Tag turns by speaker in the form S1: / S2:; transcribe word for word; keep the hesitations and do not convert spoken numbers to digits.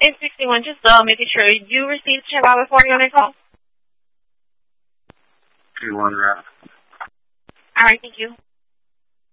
S1: eight sixty-one, just uh, making sure you received check out before you on that call.
S2: two one, right.
S1: All right, thank you.